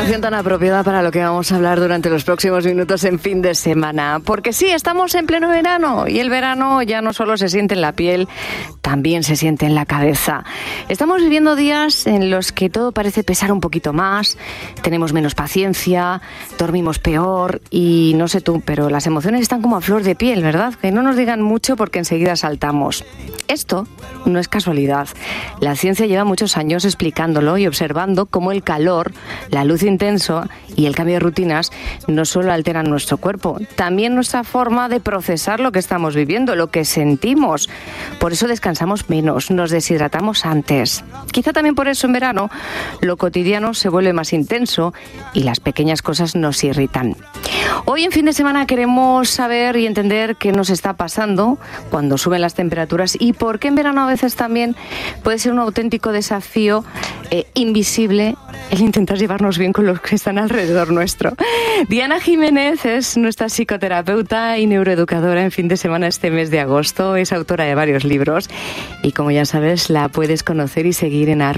canción tan apropiada para lo que vamos a hablar durante los próximos minutos en fin de semana. Porque sí, estamos en pleno verano y el verano ya no solo se siente en la piel, también se siente en la cabeza. Estamos viviendo días en los que todo parece pesar un poquito más, tenemos menos paciencia, dormimos peor y no sé tú, pero las emociones están como a flor de piel, ¿verdad? Que no nos digan mucho porque enseguida saltamos. Esto no es casualidad. La ciencia lleva muchos años explicándolo y observando cómo el calor, la luz intenso y el cambio de rutinas no solo alteran nuestro cuerpo, también nuestra forma de procesar lo que estamos viviendo, lo que sentimos. Por eso descansamos menos, nos deshidratamos antes. Quizá también por eso en verano lo cotidiano se vuelve más intenso y las pequeñas cosas nos irritan. Hoy en fin de semana queremos saber y entender qué nos está pasando cuando suben las temperaturas y por qué en verano a veces también puede ser un auténtico desafío invisible el intentar llevarnos bien con los que están alrededor nuestro. Diana Jiménez es nuestra psicoterapeuta y neuroeducadora en fin de semana este mes de agosto. Es autora de varios libros y como ya sabes la puedes conocer y seguir en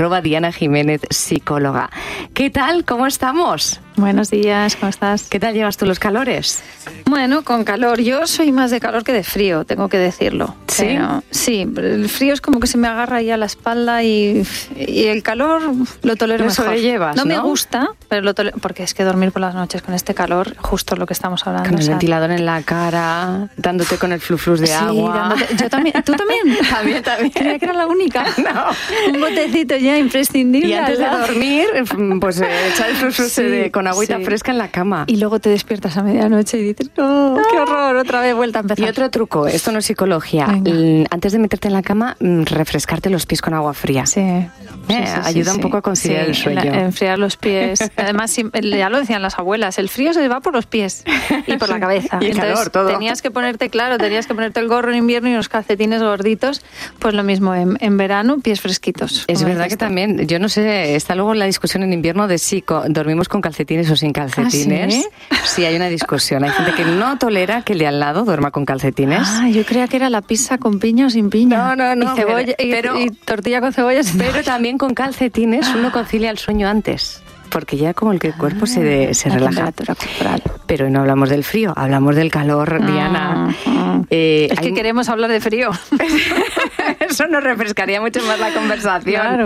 @DianaJiménezPsicóloga. ¿Qué tal? ¿Cómo estamos? Buenos días, ¿cómo estás? ¿Qué tal llevas tú los calores? Bueno, con calor. Yo soy más de calor que de frío, tengo que decirlo. ¿Sí? Pero, sí, el frío es como que se me agarra ahí a la espalda y el calor lo tolero mejor. Lo sobrellevas, ¿no? Me gusta, pero lo tolero, porque es que dormir por las noches con este calor, justo lo que estamos hablando. Con el ventilador en la cara, dándote con el fluflus de agua. Yo también. ¿Tú también? También. Creía que era la única. No. Un botecito ya imprescindible. Y antes de dormir, pues echar el fluflus con agüita fresca en la cama. Y luego te despiertas a medianoche y dices, ¡no, qué horror! Otra vez vuelta a empezar. Y otro truco, esto no es psicología. Antes de meterte en la cama, refrescarte los pies con agua fría. Sí. Ayuda un poco a conciliar el sueño. Enfriar los pies. Además, ya lo decían las abuelas, el frío se va por los pies y por la cabeza. Y el calor, todo. Tenías que ponerte el gorro en invierno y unos calcetines gorditos. Pues lo mismo, en verano, pies fresquitos. Es verdad que también, yo no sé, está luego la discusión en invierno de si dormimos con calcetines o sin calcetines. Sí, hay una discusión. Hay gente que no tolera que el de al lado duerma con calcetines. Yo creía que era la pizza con piña o sin piña. No. Y cebolla, y tortilla con cebolla. Pero también con calcetines uno concilia el sueño antes. Porque ya como el cuerpo se relaja. Pero no hablamos del frío, hablamos del calor, Diana. Es que queremos hablar de frío. Eso nos refrescaría mucho más la conversación. Claro.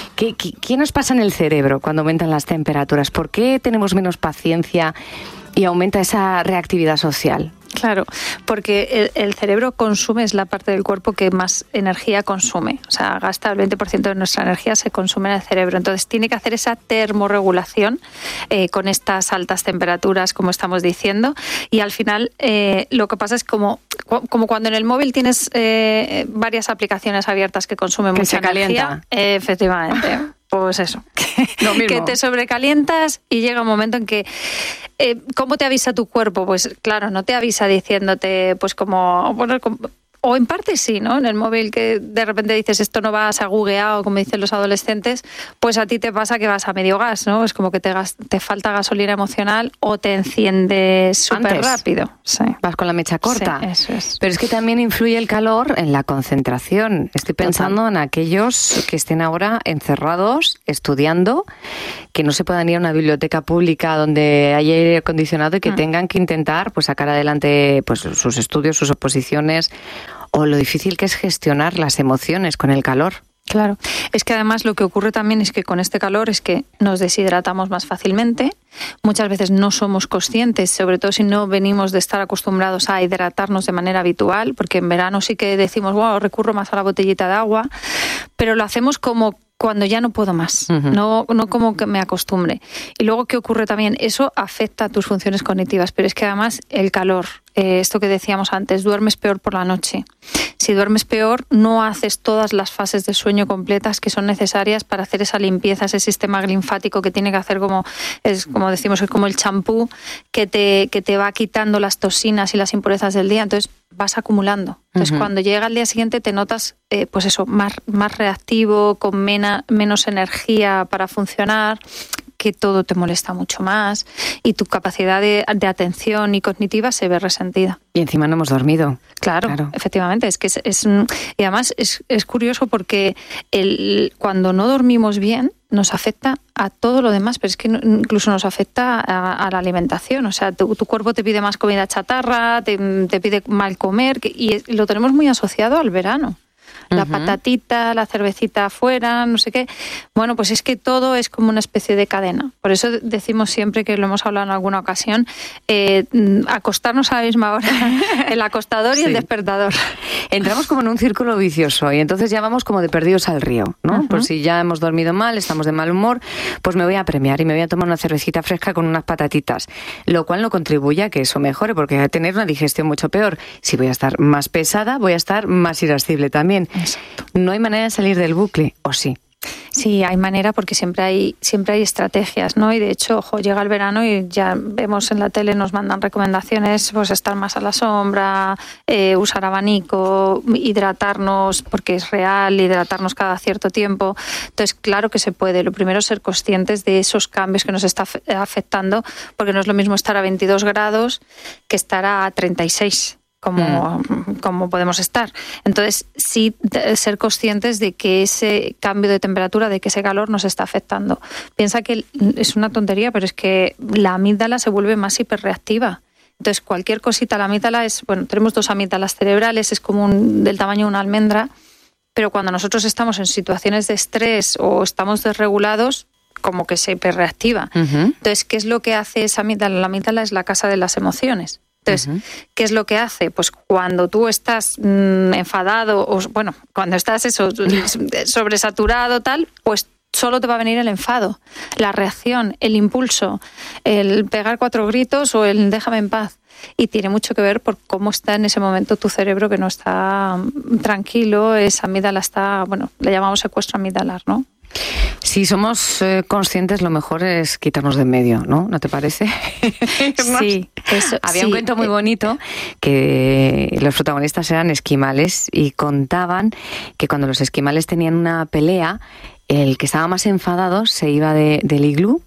¿Qué nos pasa en el cerebro cuando aumentan las temperaturas? ¿Por qué tenemos menos paciencia y aumenta esa reactividad social? Claro, porque el cerebro consume, es la parte del cuerpo que más energía consume. O sea, gasta el 20% de nuestra energía, se consume en el cerebro. Entonces, tiene que hacer esa termorregulación con estas altas temperaturas, como estamos diciendo. Y al final, lo que pasa es como cuando en el móvil tienes varias aplicaciones abiertas que consumen mucha energía. Efectivamente. Pues eso, que te sobrecalientas y llega un momento en que ¿cómo te avisa tu cuerpo? Pues claro, no te avisa diciéndote pues como o en parte sí, ¿no? En el móvil que de repente dices esto no va, se ha gugueado, como dicen los adolescentes, pues a ti te pasa que vas a medio gas, ¿no? Es como que te falta gasolina emocional o te enciendes súper rápido. Sí. Vas con la mecha corta. Sí, eso es. Pero es que también influye el calor en la concentración. Estoy pensando en aquellos que estén ahora encerrados, estudiando, que no se puedan ir a una biblioteca pública donde haya aire acondicionado y que tengan que intentar pues sacar adelante pues sus estudios, sus oposiciones, o lo difícil que es gestionar las emociones con el calor. Claro, es que además lo que ocurre también es que con este calor es que nos deshidratamos más fácilmente, muchas veces no somos conscientes, sobre todo si no venimos de estar acostumbrados a hidratarnos de manera habitual, porque en verano sí que decimos, wow, recurro más a la botellita de agua, pero lo hacemos como cuando ya no puedo más, no como que me acostumbre. Y luego, ¿qué ocurre también? Eso afecta a tus funciones cognitivas, pero es que además el calor, esto que decíamos antes, duermes peor por la noche. Si duermes peor, no haces todas las fases de sueño completas que son necesarias para hacer esa limpieza, ese sistema linfático que tiene que hacer como decimos, es como el champú que te va quitando las toxinas y las impurezas del día. Entonces vas acumulando. Entonces cuando llega el día siguiente te notas pues eso, más reactivo, con menos energía para funcionar, que todo te molesta mucho más y tu capacidad de atención y cognitiva se ve resentida. Y encima no hemos dormido. Claro. Efectivamente. Es que y además es curioso porque cuando no dormimos bien nos afecta a todo lo demás, pero es que incluso nos afecta a la alimentación. O sea, tu cuerpo te pide más comida chatarra, te pide mal comer, y lo tenemos muy asociado al verano. La patatita, la cervecita afuera, no sé qué. Bueno, pues es que todo es como una especie de cadena. Por eso decimos siempre, que lo hemos hablado en alguna ocasión, acostarnos a la misma hora, el acostador y el despertador. Entramos como en un círculo vicioso y entonces ya vamos como de perdidos al río, ¿no? Pues si ya hemos dormido mal, estamos de mal humor, pues me voy a premiar y me voy a tomar una cervecita fresca con unas patatitas, lo cual no contribuye a que eso mejore, porque voy a tener una digestión mucho peor. Si voy a estar más pesada, voy a estar más irascible también. Exacto. No hay manera de salir del bucle, ¿o sí? Sí, hay manera, porque siempre hay estrategias, ¿no? Y de hecho, llega el verano y ya vemos en la tele, nos mandan recomendaciones, pues estar más a la sombra, usar abanico, hidratarnos, porque es real, hidratarnos cada cierto tiempo. Entonces, claro que se puede. Lo primero es ser conscientes de esos cambios que nos está afectando, porque no es lo mismo estar a 22 grados que estar a 36. Como podemos estar. Entonces, sí, ser conscientes de que ese cambio de temperatura, de que ese calor nos está afectando. Piensa que es una tontería, pero es que la amígdala se vuelve más hiperreactiva. Entonces, cualquier cosita, la amígdala tenemos 2 amígdalas cerebrales, es como del tamaño de una almendra, pero cuando nosotros estamos en situaciones de estrés o estamos desregulados, como que se hiperreactiva. Entonces, ¿qué es lo que hace esa amígdala? La amígdala es la casa de las emociones. Entonces, ¿qué es lo que hace? Pues cuando tú estás enfadado, cuando estás sobresaturado, tal, pues solo te va a venir el enfado, la reacción, el impulso, el pegar 4 gritos o el déjame en paz. Y tiene mucho que ver por cómo está en ese momento tu cerebro, que no está tranquilo, esa amígdala está, le llamamos secuestro amigdalar, ¿no? Si somos conscientes, lo mejor es quitarnos de en medio, ¿no? ¿No te parece? Sí. Había un cuento muy bonito que los protagonistas eran esquimales y contaban que cuando los esquimales tenían una pelea, el que estaba más enfadado se iba del iglú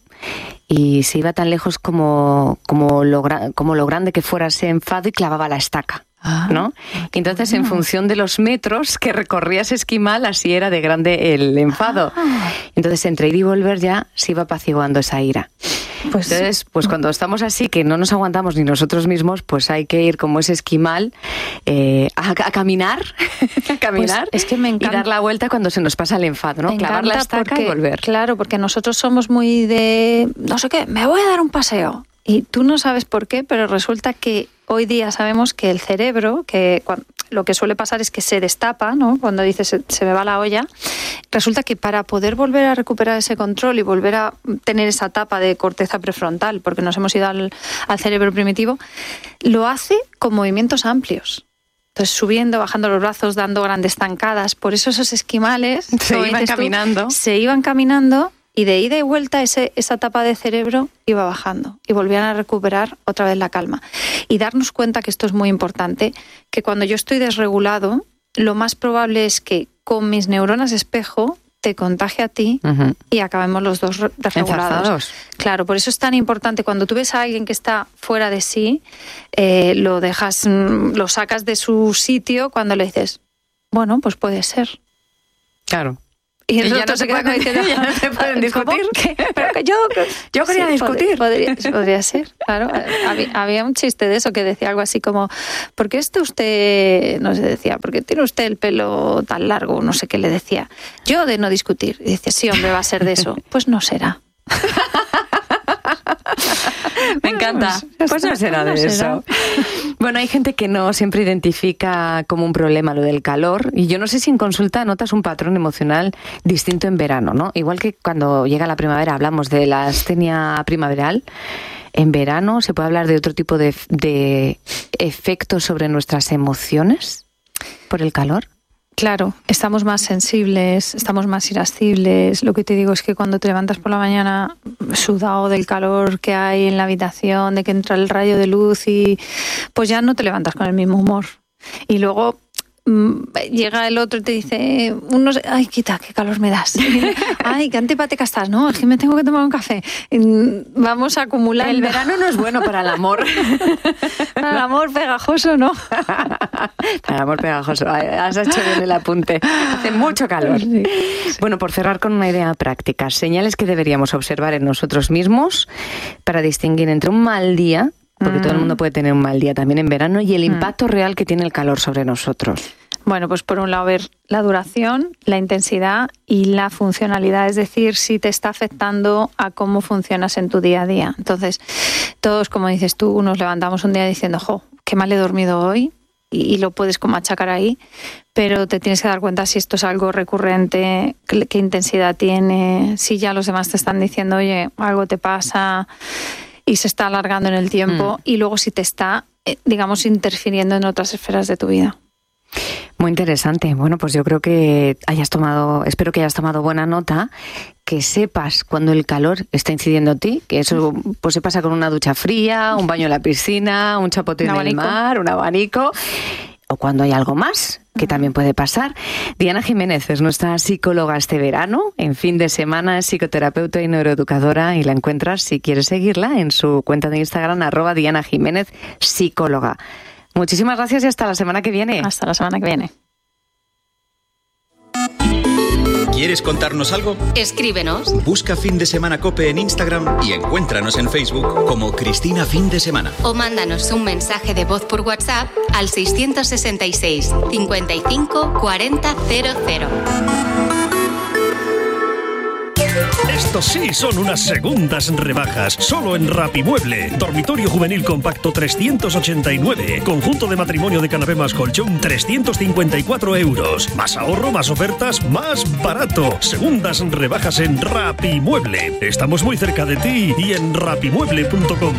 y se iba tan lejos como lo grande que fuera ese enfado y clavaba la estaca. ¿No? Y entonces, en función de los metros que recorría ese esquimal, así era de grande el enfado. Entonces, entre ir y volver ya se iba apaciguando esa ira. Entonces, pues cuando estamos así, que no nos aguantamos ni nosotros mismos, pues hay que ir como ese esquimal a caminar, Pues es que me encanta. Y dar la vuelta cuando se nos pasa el enfado, ¿no? Clavar la estaca y volver. Claro, porque nosotros somos muy de, no sé qué, me voy a dar un paseo. Y tú no sabes por qué, pero resulta que hoy día sabemos que el cerebro, lo que suele pasar es que se destapa, ¿no? Cuando dices se me va la olla, resulta que para poder volver a recuperar ese control y volver a tener esa tapa de corteza prefrontal, porque nos hemos ido al cerebro primitivo, lo hace con movimientos amplios. Entonces, subiendo, bajando los brazos, dando grandes zancadas. Por eso esos esquimales se iban caminando. Y de ida y vuelta esa tapa de cerebro iba bajando y volvían a recuperar otra vez la calma. Y darnos cuenta, que esto es muy importante, que cuando yo estoy desregulado, lo más probable es que con mis neuronas espejo te contagie a ti y acabemos los dos desregulados. Enzarzados. Claro, por eso es tan importante cuando tú ves a alguien que está fuera de sí, lo sacas de su sitio cuando le dices, bueno, pues puede ser. Claro. Y ya no se pueden discutir. Pero que yo quería discutir. Podría ser, claro. Había un chiste de eso que decía algo así como, ¿por qué usted, no sé, decía, ¿por qué tiene usted el pelo tan largo? No sé qué le decía. Yo de no discutir. Y dice, sí, hombre, va a ser de eso. Pues no será. Me encanta. Pues no será de eso. Bueno, hay gente que no siempre identifica como un problema lo del calor, y yo no sé si en consulta notas un patrón emocional distinto en verano, ¿no? Igual que cuando llega la primavera hablamos de la astenia primaveral, en verano se puede hablar de otro tipo de efectos sobre nuestras emociones por el calor. Claro, estamos más sensibles, estamos más irascibles. Lo que te digo es que cuando te levantas por la mañana sudado del calor que hay en la habitación, de que entra el rayo de luz, y pues ya no te levantas con el mismo humor. Y luego llega el otro y te dice, ay, quita, qué calor me das. Ay, qué antipática estás, ¿no? Es que me tengo que tomar un café. Vamos a acumular. El verano no es bueno para el amor. Para el amor pegajoso, ¿no? Para el amor pegajoso. Has hecho bien el apunte. Hace mucho calor. Sí. Bueno, por cerrar con una idea práctica, señales que deberíamos observar en nosotros mismos para distinguir entre un mal día, porque todo el mundo puede tener un mal día también en verano, y el impacto real que tiene el calor sobre nosotros. Bueno, pues por un lado ver la duración, la intensidad y la funcionalidad, es decir, si te está afectando a cómo funcionas en tu día a día. Entonces, todos, como dices tú, nos levantamos un día diciendo, ¡jo, qué mal he dormido hoy! Y lo puedes como achacar ahí, pero te tienes que dar cuenta si esto es algo recurrente, qué intensidad tiene, si ya los demás te están diciendo, oye, algo te pasa y se está alargando en el tiempo, y luego si te está, digamos, interfiriendo en otras esferas de tu vida. Muy interesante. Bueno, pues yo creo que espero que hayas tomado buena nota, que sepas cuando el calor está incidiendo en ti, que eso pues se pasa con una ducha fría, un baño en la piscina, un chapote en el mar, un abanico, o cuando hay algo más, que también puede pasar. Diana Jiménez es nuestra psicóloga este verano. En fin de semana es psicoterapeuta y neuroeducadora, y la encuentras, si quieres seguirla, en su cuenta de Instagram, @Diana Jiménez psicóloga. Muchísimas gracias y hasta la semana que viene. Hasta la semana que viene. ¿Quieres contarnos algo? Escríbenos. Busca Fin de Semana COPE en Instagram y encuéntranos en Facebook como Cristina Fin de Semana. O mándanos un mensaje de voz por WhatsApp al 666 55 40 00. Estos sí son unas segundas rebajas. Solo en Rapimueble. Dormitorio juvenil compacto 389. Conjunto de matrimonio de canapé más colchón 354 euros. Más ahorro, más ofertas, más barato. Segundas rebajas en Rapimueble. Estamos muy cerca de ti y en rapimueble.com.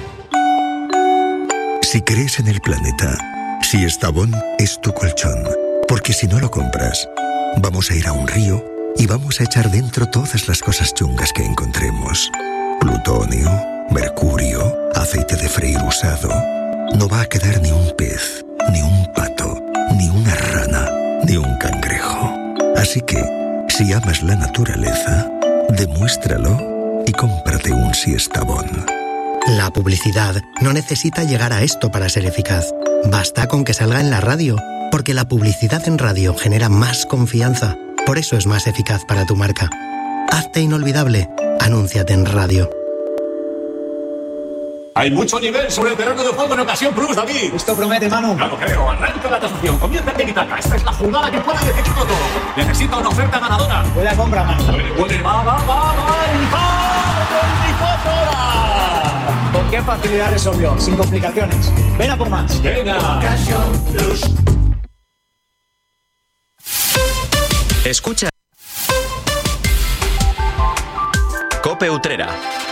Si crees en el planeta, si Estavón es tu colchón. Porque si no lo compras, vamos a ir a un río y vamos a echar dentro todas las cosas chungas que encontremos. Plutonio, mercurio, aceite de freír usado. No va a quedar ni un pez, ni un pato, ni una rana, ni un cangrejo. Así que, si amas la naturaleza, demuéstralo y cómprate un Siestabón. La publicidad no necesita llegar a esto para ser eficaz. Basta con que salga en la radio, porque la publicidad en radio genera más confianza. Por eso es más eficaz para tu marca. Hazte inolvidable. Anúnciate en radio. Hay mucho nivel sobre el terreno de juego en Ocasión Plus, David. Esto promete, Manu. Ya lo creo. Arranca la tasación. Comienza el tiki-taka. Esta es la jugada que puede decidirlo todo. Necesita una oferta ganadora. Buena compra, Manu. Puede. Va. ¿Con qué facilidad resolvió? Sin complicaciones. Ven a por más. Venga. Ocasión Plus. Escucha COPE Utrera.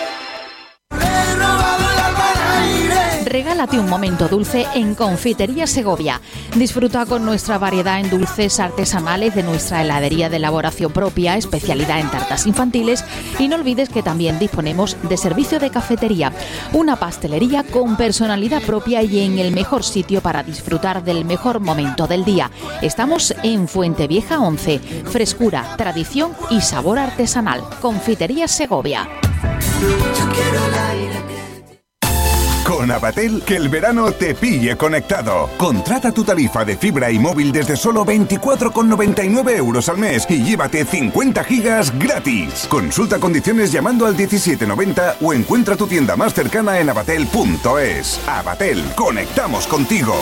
Regálate un momento dulce en Confitería Segovia. Disfruta con nuestra variedad en dulces artesanales de nuestra heladería de elaboración propia, especialidad en tartas infantiles, y no olvides que también disponemos de servicio de cafetería, una pastelería con personalidad propia y en el mejor sitio para disfrutar del mejor momento del día. Estamos en Fuentevieja 11. Frescura, tradición y sabor artesanal. Confitería Segovia. Con Avatel, que el verano te pille conectado. Contrata tu tarifa de fibra y móvil desde solo 24,99 euros al mes y llévate 50 gigas gratis. Consulta condiciones llamando al 1790 o encuentra tu tienda más cercana en avatel.es. Avatel, conectamos contigo.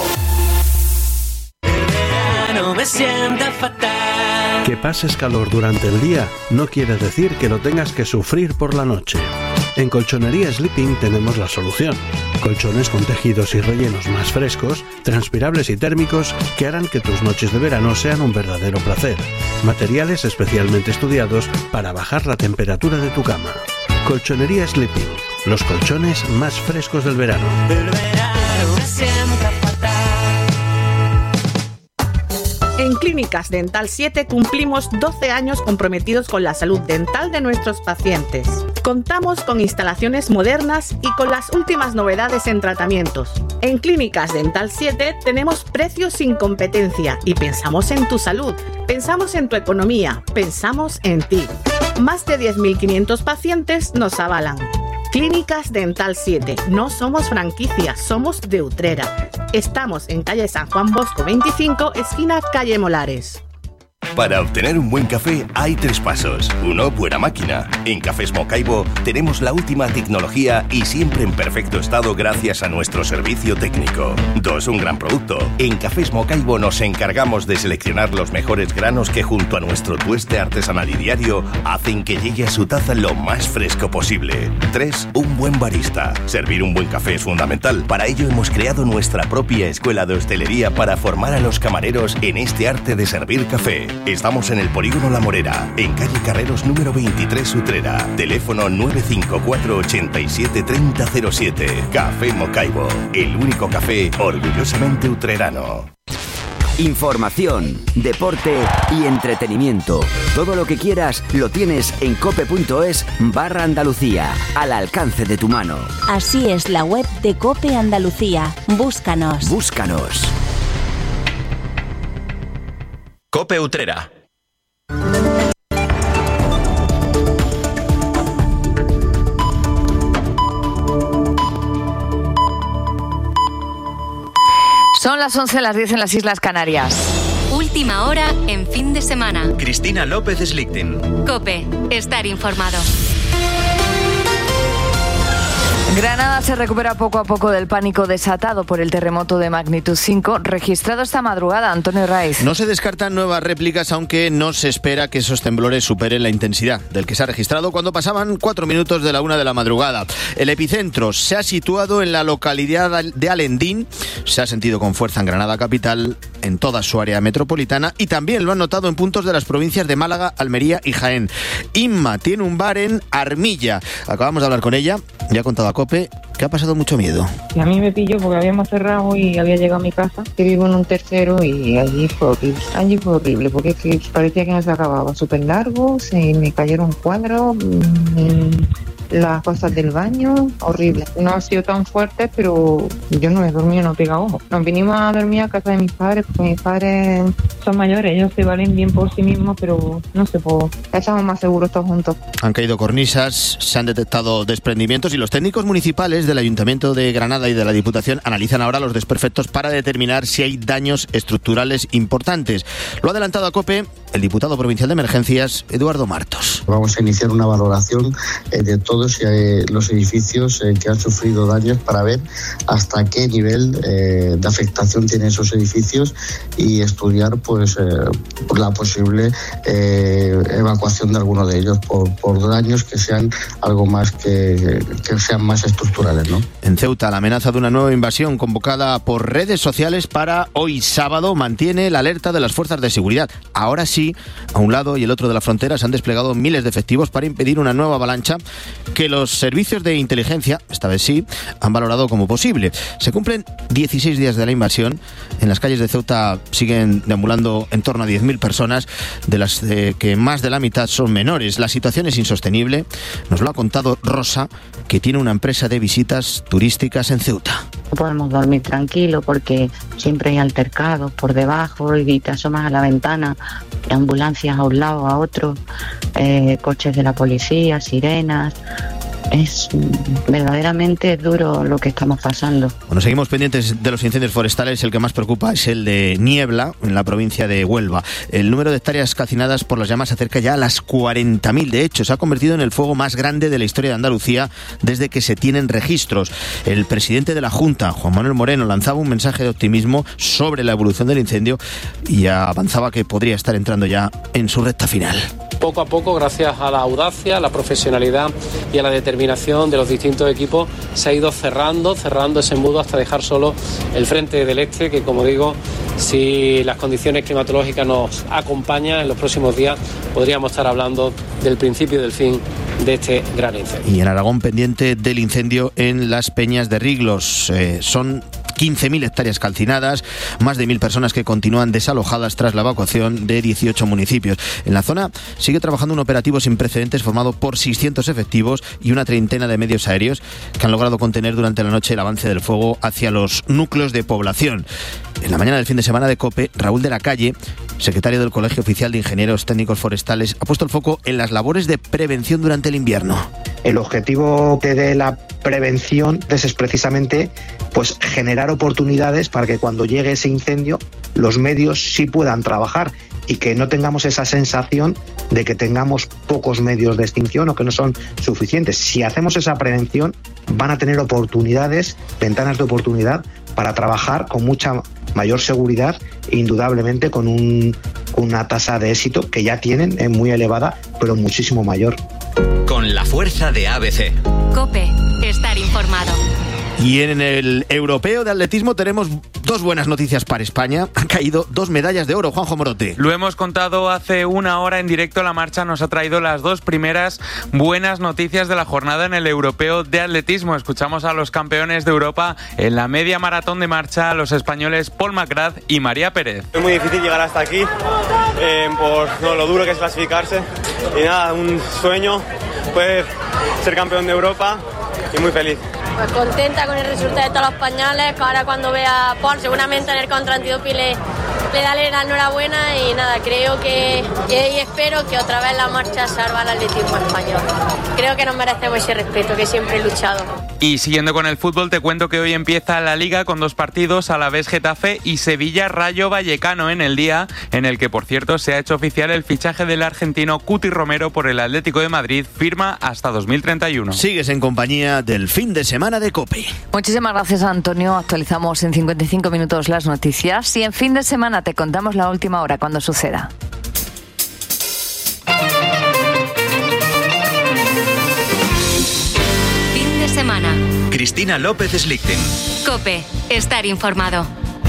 Me siento fatal. Que pases calor durante el día no quiere decir que lo tengas que sufrir por la noche. En Colchonería Sleeping tenemos la solución. Colchones con tejidos y rellenos más frescos, transpirables y térmicos que harán que tus noches de verano sean un verdadero placer. Materiales especialmente estudiados para bajar la temperatura de tu cama. Colchonería Sleeping, los colchones más frescos del verano. El verano me siento fatal. En Clínicas Dental 7 cumplimos 12 años comprometidos con la salud dental de nuestros pacientes. Contamos con instalaciones modernas y con las últimas novedades en tratamientos. En Clínicas Dental 7 tenemos precios sin competencia y pensamos en tu salud, pensamos en tu economía, pensamos en ti. Más de 10.500 pacientes nos avalan. Clínicas Dental 7. No somos franquicias, somos de Utrera. Estamos en calle San Juan Bosco 25, esquina calle Molares. Para obtener un buen café hay 3 pasos. 1. Buena máquina. En Cafés Mocaibo tenemos la última tecnología y siempre en perfecto estado gracias a nuestro servicio técnico. 2. Un gran producto. En Cafés Mocaibo nos encargamos de seleccionar los mejores granos que junto a nuestro tueste artesanal y diario hacen que llegue a su taza lo más fresco posible. 3. Un buen barista. Servir un buen café es fundamental. Para ello hemos creado nuestra propia escuela de hostelería para formar a los camareros en este arte de servir café. Estamos en el Polígono La Morera, en calle Carreros número 23 Utrera. Teléfono 954 87 3007. Café Mocaibo, el único café orgullosamente utrerano. Información, deporte y entretenimiento. Todo lo que quieras lo tienes en cope.es/Andalucía, al alcance de tu mano. Así es la web de Cope Andalucía. Búscanos. Cope Utrera. Son las 11, las 10 en las Islas Canarias. Última hora en fin de semana. Cristina López Slichting. COPE. Estar informado. Granada se recupera poco a poco del pánico desatado por el terremoto de magnitud 5 registrado esta madrugada. Antonio Raiz. No se descartan nuevas réplicas, aunque no se espera que esos temblores superen la intensidad del que se ha registrado cuando pasaban 4 minutos de la 1 de la madrugada. El epicentro se ha situado en la localidad de Alendín. Se ha sentido con fuerza en Granada capital, en toda su área metropolitana, y también lo han notado en puntos de las provincias de Málaga, Almería y Jaén. Inma tiene un bar en Armilla. Acabamos de hablar con ella y ha contado a COPE que ha pasado mucho miedo. Y a mí me pilló porque habíamos cerrado y había llegado a mi casa, que vivo en un tercero, y allí fue horrible porque es que parecía que no se acababa. Súper largo, se me cayeron cuadros, las cosas del baño, horrible. No ha sido tan fuerte, pero yo no he dormido, no pega ojo. Nos vinimos a dormir a casa de mis padres, porque mis padres son mayores, ellos se valen bien por sí mismos, pero no sé, pues estamos más seguros todos juntos. Han caído cornisas, se han detectado desprendimientos y los técnicos municipales del Ayuntamiento de Granada y de la Diputación analizan ahora los desperfectos para determinar si hay daños estructurales importantes. Lo ha adelantado a COPE el diputado provincial de Emergencias, Eduardo Martos. Vamos a iniciar una valoración de todos los edificios que han sufrido daños para ver hasta qué nivel de afectación tienen esos edificios y estudiar pues la posible evacuación de alguno de ellos por daños que sean algo más que sean más estructurales, ¿no? En Ceuta, la amenaza de una nueva invasión convocada por redes sociales para hoy sábado mantiene la alerta de las fuerzas de seguridad. Ahora sí, a un lado y el otro de la frontera se han desplegado miles de efectivos para impedir una nueva avalancha que los servicios de inteligencia, esta vez sí, han valorado como posible. Se cumplen 16 días de la invasión. En las calles de Ceuta siguen deambulando en torno a 10.000 personas, de las que más de la mitad son menores. La situación es insostenible. Nos lo ha contado Rosa, que tiene una empresa de visitas turísticas en Ceuta. No podemos dormir tranquilos porque siempre hay altercados por debajo y te asomas a la ventana, ambulancias a un lado, a otro, coches de la policía, sirenas. Es verdaderamente duro lo que estamos pasando. Bueno, seguimos pendientes de los incendios forestales. El que más preocupa es el de Niebla, en la provincia de Huelva. El número de hectáreas calcinadas por las llamas se acerca ya a las 40.000. De hecho, se ha convertido en el fuego más grande de la historia de Andalucía desde que se tienen registros. El presidente de la Junta, Juan Manuel Moreno, lanzaba un mensaje de optimismo sobre la evolución del incendio y avanzaba que podría estar entrando ya en su recta final. Poco a poco, gracias a la audacia, a la profesionalidad y a la determinación de los distintos equipos, se ha ido cerrando ese embudo hasta dejar solo el frente del este, que, como digo, si las condiciones climatológicas nos acompañan en los próximos días, podríamos estar hablando del principio y del fin de este gran incendio. Y en Aragón, pendiente del incendio en las Peñas de Riglos. Son 15.000 hectáreas calcinadas, más de 1.000 personas que continúan desalojadas tras la evacuación de 18 municipios. En la zona sigue trabajando un operativo sin precedentes formado por 600 efectivos y una treintena de medios aéreos que han logrado contener durante la noche el avance del fuego hacia los núcleos de población. En la mañana del fin de semana de COPE, Raúl de la Calle, secretario del Colegio Oficial de Ingenieros Técnicos Forestales, ha puesto el foco en las labores de prevención durante el invierno. El objetivo de la prevención es precisamente pues generar oportunidades para que cuando llegue ese incendio los medios sí puedan trabajar y que no tengamos esa sensación de que tengamos pocos medios de extinción o que no son suficientes. Si hacemos esa prevención, van a tener oportunidades, ventanas de oportunidad para trabajar con mucha mayor seguridad e indudablemente con una tasa de éxito que ya tienen, es muy elevada, pero muchísimo mayor. Con la fuerza de ABC. COPE, estar informado. Y en el europeo de atletismo tenemos dos buenas noticias para España. Han caído 2 medallas de oro, Juanjo Morote. Lo hemos contado hace una hora en directo. La marcha nos ha traído las 2 primeras buenas noticias de la jornada en el europeo de atletismo. Escuchamos a los campeones de Europa en la media maratón de marcha, los españoles Paul McGrath y María Pérez. Es muy difícil llegar hasta aquí por lo duro que es clasificarse. Y nada, un sueño poder ser campeón de Europa y muy feliz. Pues contenta con el resultado de todos los españoles, que ahora cuando vea a Paul seguramente en el contra Antioquia le daré la enhorabuena y nada, creo que y espero que otra vez la marcha salva al atletismo español. Creo que nos merecemos ese respeto que siempre he luchado. Y siguiendo con el fútbol, te cuento que hoy empieza la Liga con 2 partidos, Alavés Getafe y Sevilla Rayo Vallecano, en el día en el que, por cierto, se ha hecho oficial el fichaje del argentino Cuti Romero por el Atlético de Madrid, firma hasta 2031. Sigues en compañía del fin de semana de COPE. Muchísimas gracias, Antonio. Actualizamos en 55 minutos las noticias y en fin de semana te contamos la última hora cuando suceda. Fin de semana. Cristina López Slichting. COPE, estar informado.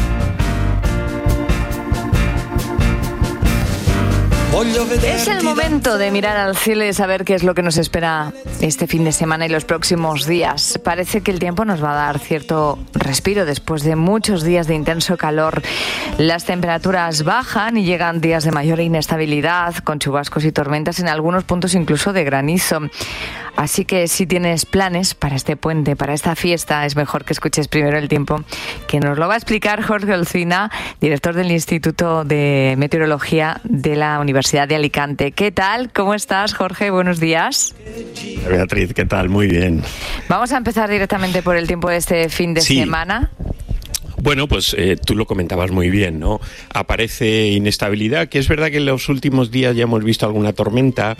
Es el momento de mirar al cielo y saber qué es lo que nos espera este fin de semana y los próximos días. Parece que el tiempo nos va a dar cierto respiro después de muchos días de intenso calor. Las temperaturas bajan y llegan días de mayor inestabilidad, con chubascos y tormentas en algunos puntos incluso de granizo. Así que si tienes planes para este puente, para esta fiesta, es mejor que escuches primero el tiempo, que nos lo va a explicar Jorge Olcina, director del Instituto de Meteorología de la Universidad de Alicante. ¿Qué tal? ¿Cómo estás, Jorge? Buenos días. Beatriz, ¿qué tal? Muy bien. Vamos a empezar directamente por el tiempo de este fin de semana. Bueno, pues tú lo comentabas muy bien, ¿no? Aparece inestabilidad, que es verdad que en los últimos días ya hemos visto alguna tormenta.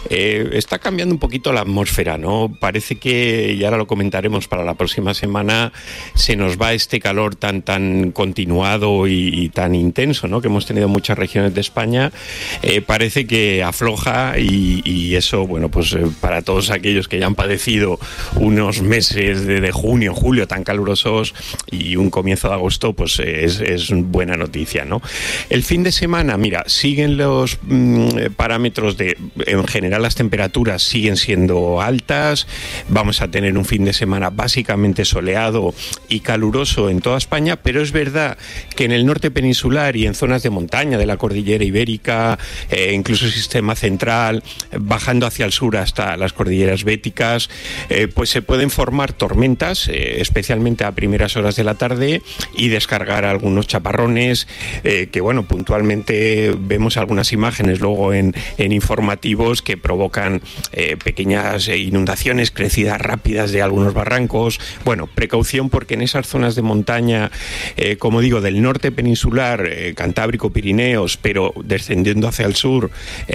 Está cambiando un poquito la atmósfera, ¿no? Parece que, y ahora lo comentaremos para la próxima semana, se nos va este calor tan continuado y tan intenso, ¿no? Que hemos tenido en muchas regiones de España. Parece que afloja y eso, bueno, pues para todos aquellos que ya han padecido unos meses de junio, julio tan calurosos y un comienzo de agosto, pues es buena noticia, ¿no? El fin de semana, mira, siguen los parámetros en general las temperaturas siguen siendo altas, vamos a tener un fin de semana básicamente soleado y caluroso en toda España, pero es verdad que en el norte peninsular y en zonas de montaña de la cordillera ibérica, incluso el sistema central, bajando hacia el sur hasta las cordilleras béticas, pues se pueden formar tormentas, especialmente a primeras horas de la tarde, y descargar algunos chaparrones que, bueno, puntualmente vemos algunas imágenes luego en informativos que provocan pequeñas inundaciones, crecidas rápidas de algunos barrancos. Bueno, precaución porque en esas zonas de montaña, como digo, del norte peninsular, Cantábrico, Pirineos, pero descendiendo hacia el sur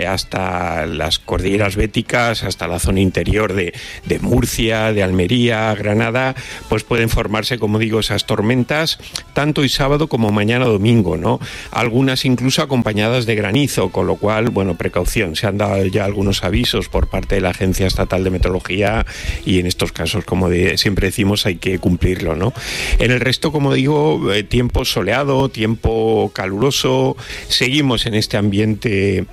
hasta las cordilleras béticas, hasta la zona interior de Murcia, de Almería, Granada, pues pueden formarse, como digo, esas tormentas tanto hoy sábado como mañana domingo, ¿no? Algunas incluso acompañadas de granizo, con lo cual, bueno, precaución. Se han dado ya algunos avisos por parte de la Agencia Estatal de Meteorología y en estos casos, como siempre decimos, hay que cumplirlo, ¿no? En el resto, como digo, tiempo soleado, tiempo caluroso. Seguimos en este ambiente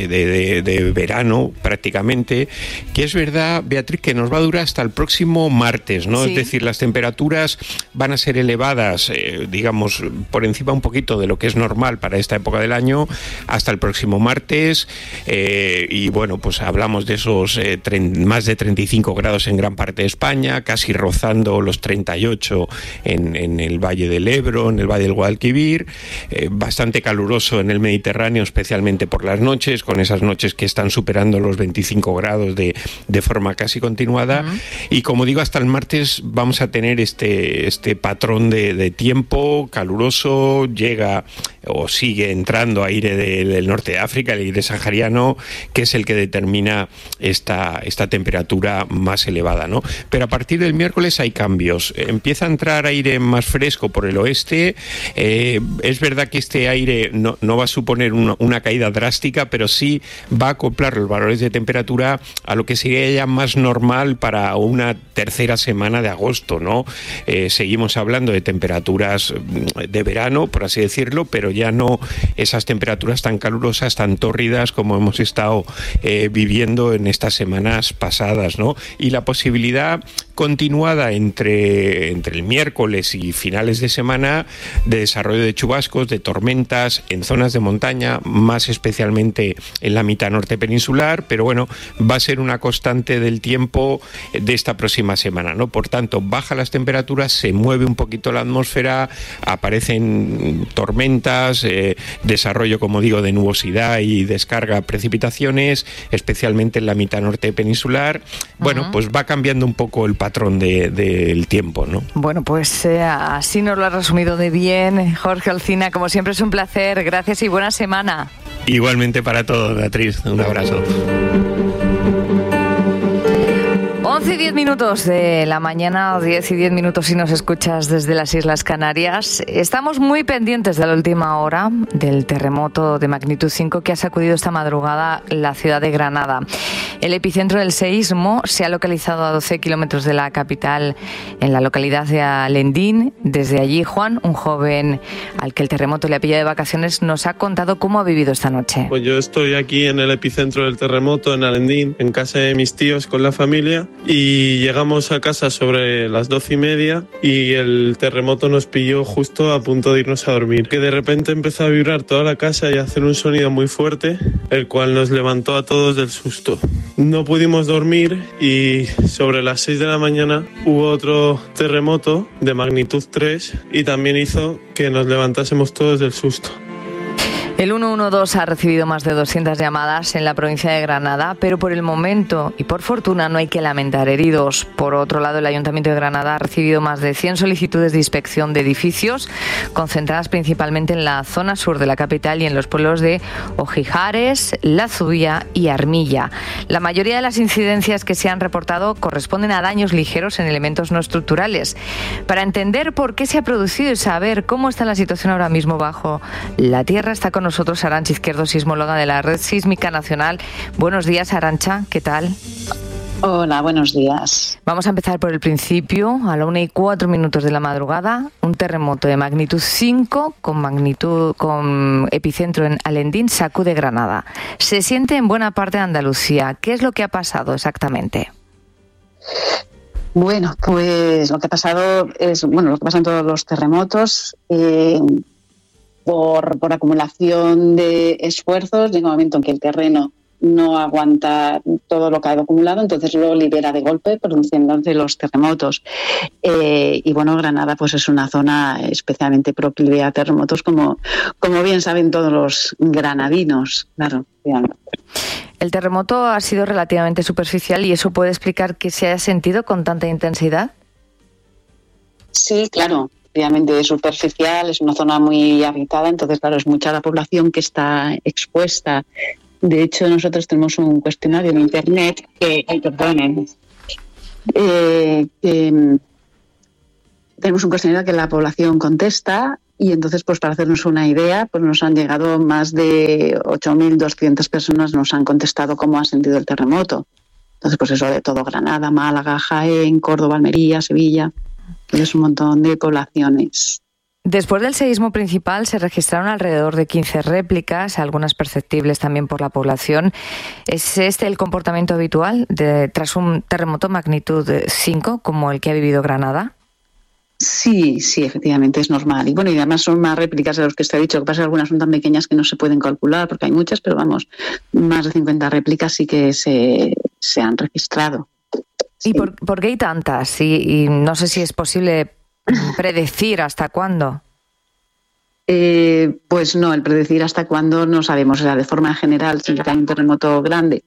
de verano prácticamente, que es verdad, Beatriz, que nos va a durar hasta el próximo martes, ¿no? Sí. Es decir, las temperaturas van a ser elevadas temperaturas, digamos, por encima un poquito de lo que es normal para esta época del año hasta el próximo martes. Y bueno, pues hablamos de esos más de 35 grados en gran parte de España, casi rozando los 38 en el Valle del Ebro, en el Valle del Guadalquivir, bastante caluroso en el Mediterráneo, especialmente por las noches, con esas noches que están superando los 25 grados de forma casi continuada. Y como digo, hasta el martes vamos a tener este patrón de tiempo caluroso. Llega o sigue entrando aire del norte de África, el aire sahariano, que es el que determina esta temperatura más elevada, ¿no? Pero a partir del miércoles hay cambios. Empieza a entrar aire más fresco por el oeste. Es verdad que este aire no va a suponer una caída drástica, pero sí va a acoplar los valores de temperatura a lo que sería ya más normal para una tercera semana de agosto, ¿no? Seguimos hablando de temperaturas de verano, por así decirlo, pero ya no esas temperaturas tan calurosas, tan tórridas como hemos estado viviendo en estas semanas pasadas, ¿no? Y la posibilidad continuada entre el miércoles y finales de semana de desarrollo de chubascos, de tormentas en zonas de montaña, más especialmente en la mitad norte peninsular, pero bueno, va a ser una constante del tiempo de esta próxima semana, ¿no? Por tanto, bajan las temperaturas, se mueve un poquito la atmósfera, aparecen tormentas, desarrollo, como digo, de nubosidad y descarga precipitaciones, especialmente en la mitad norte peninsular. Bueno, pues va cambiando un poco el patrón del tiempo, ¿no? Bueno, pues así nos lo has resumido de bien, Jorge Olcina. Como siempre es un placer. Gracias y buena semana. Igualmente para todos, Beatriz. Un abrazo. 11 y 10 minutos de la mañana, 10 y 10 minutos si nos escuchas desde las Islas Canarias. Estamos muy pendientes de la última hora del terremoto de magnitud 5 que ha sacudido esta madrugada la ciudad de Granada. El epicentro del seísmo se ha localizado a 12 kilómetros de la capital, en la localidad de Alendín. Desde allí, Juan, un joven al que el terremoto le ha pillado de vacaciones, nos ha contado cómo ha vivido esta noche. Pues yo estoy aquí en el epicentro del terremoto, en Alendín, en casa de mis tíos con la familia, y llegamos a casa sobre las 12:30 y el terremoto nos pilló justo a punto de irnos a dormir. Que de repente empezó a vibrar toda la casa y a hacer un sonido muy fuerte, el cual nos levantó a todos del susto. No pudimos dormir y sobre las 6 de la mañana hubo otro terremoto de magnitud 3 y también hizo que nos levantásemos todos del susto. El 112 ha recibido más de 200 llamadas en la provincia de Granada, pero por el momento y por fortuna no hay que lamentar heridos. Por otro lado, el Ayuntamiento de Granada ha recibido más de 100 solicitudes de inspección de edificios, concentradas principalmente en la zona sur de la capital y en los pueblos de Ojijares, La Zubia y Armilla. La mayoría de las incidencias que se han reportado corresponden a daños ligeros en elementos no estructurales. Para entender por qué se ha producido y saber cómo está la situación ahora mismo bajo la tierra, está con nosotros Arantxa Izquierdo, sismóloga de la Red Sísmica Nacional. Buenos días, Arantxa, ¿qué tal? Hola, buenos días. Vamos a empezar por el principio. A la 1:04 de la madrugada, un terremoto de magnitud 5 con epicentro en Alendín sacude Granada. Se siente en buena parte de Andalucía. ¿Qué es lo que ha pasado exactamente? Bueno, pues lo que ha pasado es lo que pasa en todos los terremotos. Por acumulación de esfuerzos, llega un momento en que el terreno no aguanta todo lo que ha acumulado, entonces lo libera de golpe, produciéndose los terremotos. Y bueno, Granada pues es una zona especialmente proclive a terremotos, como bien saben todos los granadinos, claro. El terremoto ha sido relativamente superficial y eso puede explicar que se haya sentido con tanta intensidad. Sí, claro. Obviamente es superficial, es una zona muy habitada, entonces claro, es mucha la población que está expuesta. De hecho, nosotros tenemos un cuestionario en internet tenemos un cuestionario que la población contesta y entonces, pues para hacernos una idea, pues nos han llegado más de 8.200 personas, nos han contestado cómo ha sentido el terremoto. Entonces, pues eso de todo Granada, Málaga, Jaén, Córdoba, Almería, Sevilla. Es un montón de poblaciones. Después del seísmo principal se registraron alrededor de 15 réplicas, algunas perceptibles también por la población. ¿Es este el comportamiento habitual tras un terremoto magnitud 5 como el que ha vivido Granada? Sí, efectivamente, es normal. Y bueno, y además son más réplicas de los que te he dicho. Lo que pasa es que algunas son tan pequeñas que no se pueden calcular, porque hay muchas, pero vamos, más de 50 réplicas sí que se han registrado. ¿Y por qué hay tantas? Y no sé si es posible predecir hasta cuándo. Pues no, el predecir hasta cuándo no sabemos. O sea, de forma general, si hay un terremoto grande,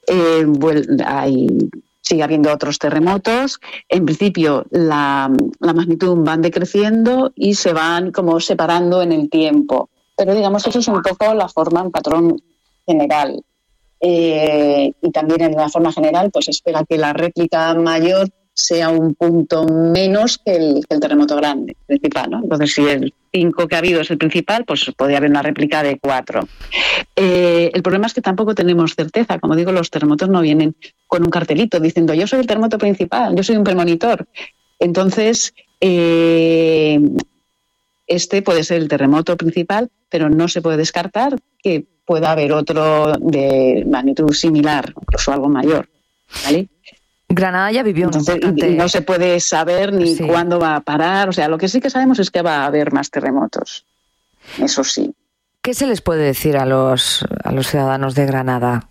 sigue habiendo otros terremotos. En principio, la magnitud van decreciendo y se van como separando en el tiempo. Pero digamos, eso es un poco la forma, un patrón general. Y también en la forma general, pues espera que la réplica mayor sea un punto menos que el terremoto grande, principal, ¿no? Entonces, si el 5 que ha habido es el principal, pues podría haber una réplica de 4. El problema es que tampoco tenemos certeza. Como digo, los terremotos no vienen con un cartelito diciendo yo soy el terremoto principal, yo soy un premonitor. Entonces, este puede ser el terremoto principal, pero no se puede descartar que pueda haber otro de magnitud similar, incluso algo mayor, ¿vale? Granada ya vivió y no se puede saber ni cuándo va a parar. O sea, lo que sí que sabemos es que va a haber más terremotos. Eso sí. ¿Qué se les puede decir a los ciudadanos de Granada?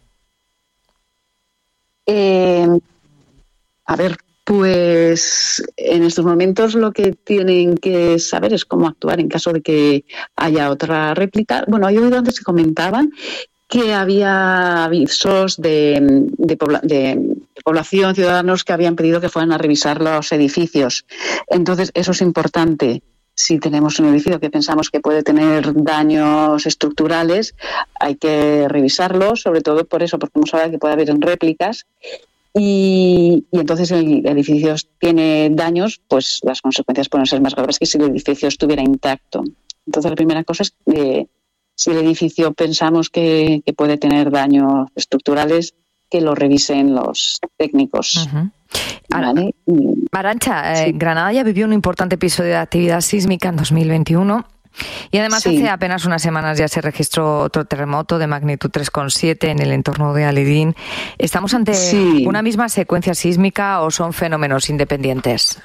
A ver, pues en estos momentos lo que tienen que saber es cómo actuar en caso de que haya otra réplica. Bueno, he oído antes que comentaban que había avisos de población, ciudadanos que habían pedido que fueran a revisar los edificios. Entonces, eso es importante. Si tenemos un edificio que pensamos que puede tener daños estructurales, hay que revisarlo, sobre todo por eso, porque hemos hablado que puede haber réplicas. Y entonces el edificio tiene daños, pues las consecuencias pueden ser más graves que si el edificio estuviera intacto. Entonces, la primera cosa es que si el edificio pensamos que puede tener daños estructurales, que lo revisen los técnicos. Uh-huh. ¿Vale? Arantxa, sí. Granada ya vivió un importante episodio de actividad sísmica en 2021 y además hace apenas unas semanas ya se registró otro terremoto de magnitud 3,7 en el entorno de Alidín. ¿Estamos ante una misma secuencia sísmica o son fenómenos independientes?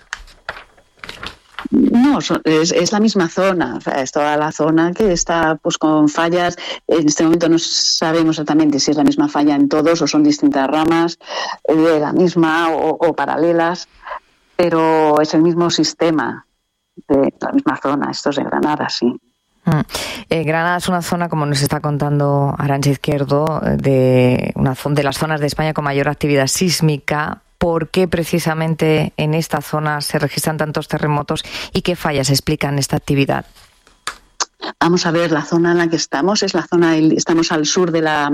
No, es la misma zona, o sea, es toda la zona que está pues con fallas. En este momento no sabemos exactamente si es la misma falla en todos o son distintas ramas de la misma o paralelas, pero es el mismo sistema de la misma zona. Esto es de Granada, sí. Granada es una zona, como nos está contando Arantxa Izquierdo, de las zonas de España con mayor actividad sísmica. ¿Por qué precisamente en esta zona se registran tantos terremotos y qué fallas explican esta actividad? Vamos a ver, la zona en la que estamos es la zona, estamos al sur de la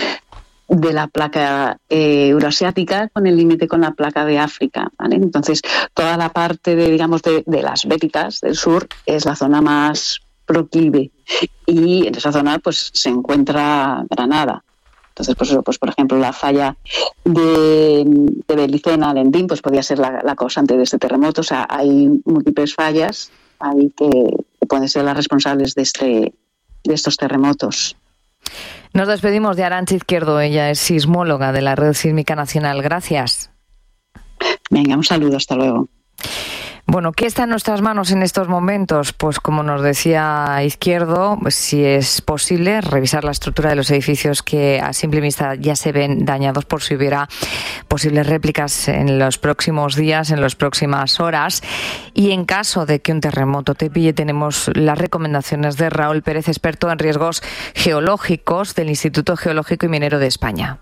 placa euroasiática, con el límite con la placa de África, ¿vale? Entonces, toda la parte de las Béticas del sur es la zona más proclive y en esa zona pues se encuentra Granada. Entonces, pues por ejemplo, la falla de Belicena, Alendín, pues podría ser la causante de este terremoto. O sea, hay múltiples fallas ahí que pueden ser las responsables de estos terremotos. Nos despedimos de Arantxa Izquierdo. Ella es sismóloga de la Red Sísmica Nacional. Gracias. Venga, un saludo. Hasta luego. Bueno, ¿qué está en nuestras manos en estos momentos? Pues como nos decía Izquierdo, si es posible, revisar la estructura de los edificios que a simple vista ya se ven dañados por si hubiera posibles réplicas en los próximos días, en las próximas horas. Y en caso de que un terremoto te pille, tenemos las recomendaciones de Raúl Pérez, experto en riesgos geológicos del Instituto Geológico y Minero de España.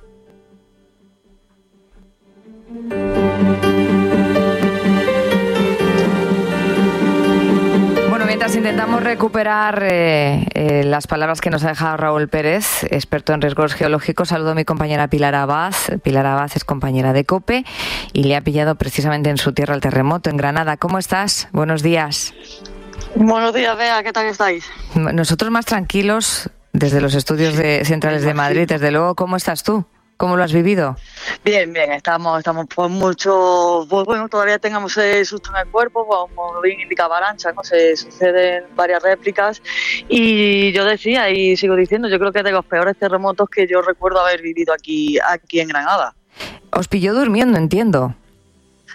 Mientras intentamos recuperar las palabras que nos ha dejado Raúl Pérez, experto en riesgos geológicos, saludo a mi compañera Pilar Abad. Pilar Abad es compañera de COPE y le ha pillado precisamente en su tierra el terremoto, en Granada. ¿Cómo estás? Buenos días. Buenos días, Bea. ¿Qué tal estáis? Nosotros más tranquilos desde los estudios centrales de Madrid. Desde luego, ¿cómo estás tú? ¿Cómo lo has vivido? Bien, estamos por mucho, pues bueno, todavía tengamos el susto en el cuerpo, como bien indicaba Arantxa, ¿no? Se suceden varias réplicas y yo decía y sigo diciendo, yo creo que es de los peores terremotos que yo recuerdo haber vivido aquí en Granada. Os pilló durmiendo, entiendo.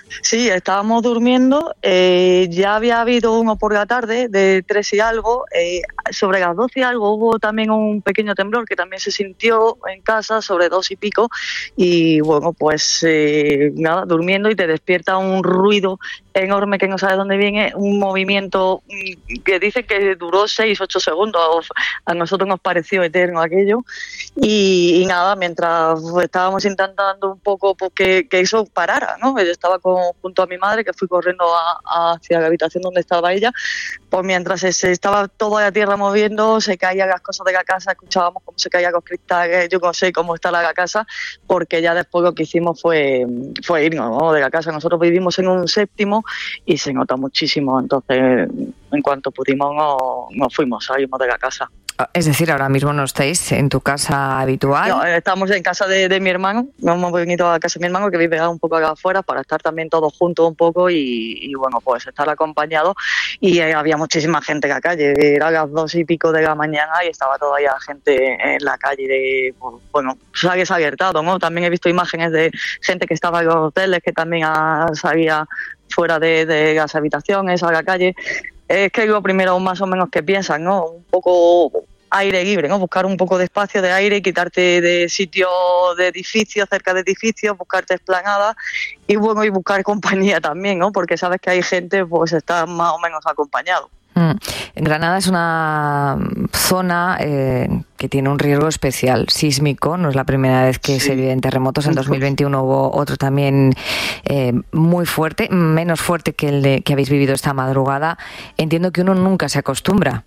Sí, estábamos durmiendo, ya había habido uno por la tarde de 3 y algo, sobre las 12 y algo hubo también un pequeño temblor que también se sintió en casa sobre 2 y pico y bueno, pues nada, durmiendo y te despierta un ruido enorme que no sabes dónde viene, un movimiento que dice que duró 6-8 segundos, a nosotros nos pareció eterno aquello y nada, mientras estábamos intentando un poco que eso parara, ¿no? Yo estaba junto a mi madre, que fui corriendo hacia la habitación donde estaba ella, pues mientras se estaba toda la tierra moviendo, se caían las cosas de la casa, escuchábamos cómo se caían los cristales, yo no sé cómo está la casa, porque ya después lo que hicimos fue irnos, ¿no?, de la casa. Nosotros vivimos en un séptimo y se nota muchísimo, entonces en cuanto pudimos nos fuimos, salimos de la casa. Es decir, ahora mismo no estáis en tu casa habitual. No, estamos en casa de mi hermano, nos hemos venido a casa de mi hermano que vive un poco acá afuera para estar también todos juntos un poco y bueno, pues estar acompañados y había muchísima gente en la calle, era las 2 y pico de la mañana y estaba todavía gente en la calle bueno, se ha alertado, ¿no? También he visto imágenes de gente que estaba en los hoteles que también salía fuera de las habitaciones a la calle. Es que lo primero más o menos que piensan, ¿no? Un poco aire libre, ¿no? Buscar un poco de espacio de aire y quitarte de sitio de edificios, cerca de edificios, buscarte esplanadas y bueno, y buscar compañía también, ¿no? Porque sabes que hay gente, pues está más o menos acompañado. Granada es una zona que tiene un riesgo especial sísmico, no es la primera vez que se viven terremotos, en 2021 hubo otro también muy fuerte, menos fuerte que el que habéis vivido esta madrugada. Entiendo que uno nunca se acostumbra.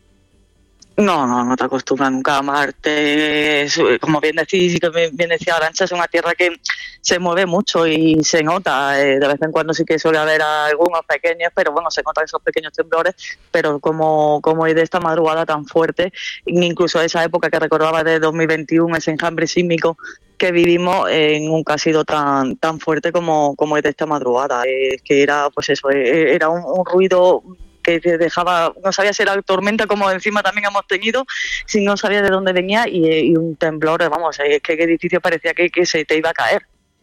No te acostumbras nunca a amarte. Como bien decís y que bien decía Arantxa, es una tierra que se mueve mucho y se nota. De vez en cuando sí que suele haber algunos pequeños, pero bueno, se notan esos pequeños temblores. Pero como es de esta madrugada tan fuerte, incluso esa época que recordaba de 2021, ese enjambre sísmico que vivimos, nunca ha sido tan fuerte como es de esta madrugada. Que era, pues eso, era un ruido que te dejaba, no sabía si era tormenta, como encima también hemos tenido, si no sabía de dónde venía y un temblor, vamos, es que el edificio parecía que se te iba a caer.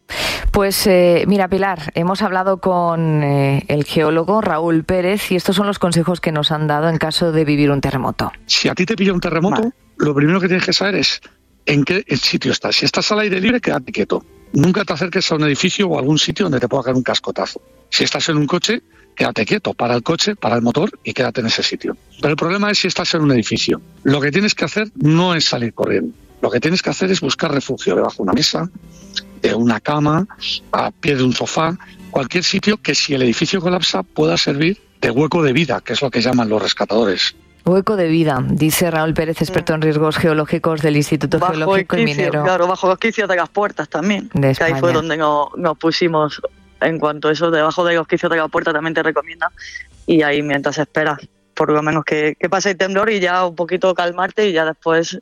Pues mira, Pilar, hemos hablado con el geólogo Raúl Pérez y estos son los consejos que nos han dado en caso de vivir un terremoto. Si a ti te pilla un terremoto, lo primero que tienes que saber es en qué sitio estás. Si estás al aire libre, quédate quieto. Nunca te acerques a un edificio o a algún sitio donde te pueda caer un cascotazo. Si estás en un coche, quédate quieto, para el coche, para el motor y quédate en ese sitio. Pero el problema es si estás en un edificio. Lo que tienes que hacer no es salir corriendo. Lo que tienes que hacer es buscar refugio debajo de una mesa, de una cama, a pie de un sofá, cualquier sitio que si el edificio colapsa pueda servir de hueco de vida, que es lo que llaman los rescatadores. Hueco de vida, dice Raúl Pérez, experto en riesgos geológicos del Instituto Geológico y Minero. Claro, bajo los quicios de las puertas también, que ahí fue donde nos pusimos. En cuanto a eso, debajo de los quicios de la puerta también te recomienda y ahí mientras esperas, por lo menos que pase el temblor y ya un poquito calmarte y ya después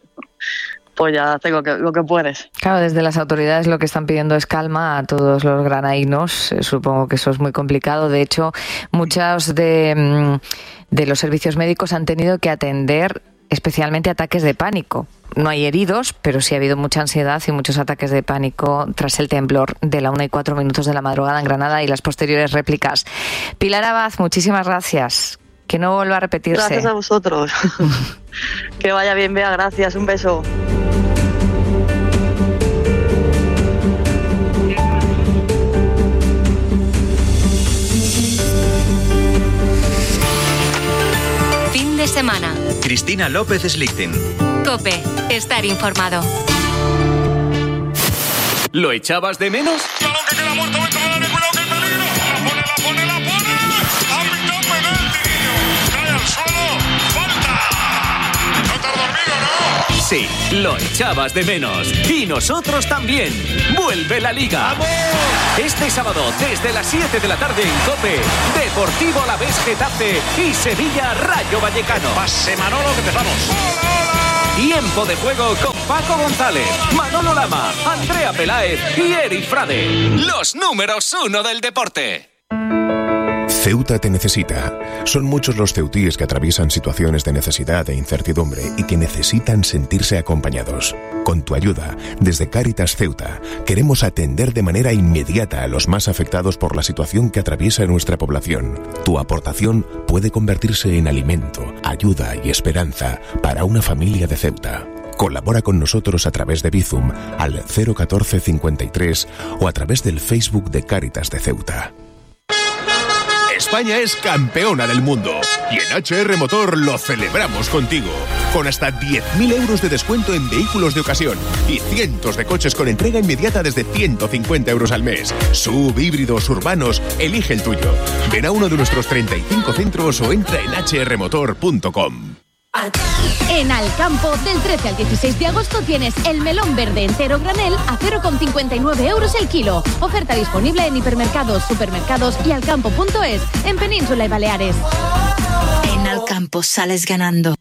pues ya haces lo que puedes. Claro, desde las autoridades lo que están pidiendo es calma a todos los granadinos. Supongo que eso es muy complicado. De hecho, muchos de los servicios médicos han tenido que atender especialmente ataques de pánico. No hay heridos, pero sí ha habido mucha ansiedad y muchos ataques de pánico tras el temblor de la 1:04 de la madrugada en Granada y las posteriores réplicas. Pilar Abad, muchísimas gracias. Que no vuelva a repetirse. Gracias a vosotros. Que vaya bien, Bea. Gracias. Un beso. Fin de semana. Cristina López Slichting. COPE. Estar informado. ¿Lo echabas de menos? Sí, lo echabas de menos. Y nosotros también. ¡Vuelve la Liga! ¡Vamos! Este sábado, desde las 7 de la tarde en COPE, Deportivo Alavés Getafe y Sevilla Rayo Vallecano. Pase Manolo, que empezamos. Tiempo de juego con Paco González, Manolo Lama, Andrea Peláez y Eric Frade. Los números 1 del deporte. Ceuta te necesita. Son muchos los ceutíes que atraviesan situaciones de necesidad e incertidumbre y que necesitan sentirse acompañados. Con tu ayuda, desde Cáritas Ceuta, queremos atender de manera inmediata a los más afectados por la situación que atraviesa nuestra población. Tu aportación puede convertirse en alimento, ayuda y esperanza para una familia de Ceuta. Colabora con nosotros a través de Bizum al 01453 o a través del Facebook de Cáritas de Ceuta. España es campeona del mundo y en HR Motor lo celebramos contigo. Con hasta 10.000 euros de descuento en vehículos de ocasión y cientos de coches con entrega inmediata desde 150 euros al mes. SUV, híbridos, urbanos, elige el tuyo. Ven a uno de nuestros 35 centros o entra en hrmotor.com. En Alcampo, del 13 al 16 de agosto tienes el melón verde entero granel a 0,59 euros el kilo. Oferta disponible en hipermercados, supermercados y alcampo.es, en Península y Baleares. En Alcampo sales ganando.